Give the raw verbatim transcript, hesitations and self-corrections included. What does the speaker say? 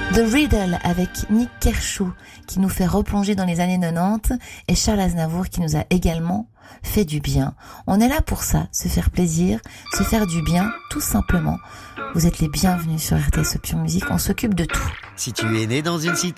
The Riddle avec Nick Kershaw qui nous fait replonger dans les années quatre-vingt-dix et Charles Aznavour qui nous a également fait du bien. On est là pour ça, se faire plaisir, se faire du bien, tout simplement. Vous êtes les bienvenus sur R T S Pure Musique, on s'occupe de tout. Si tu es né dans une cité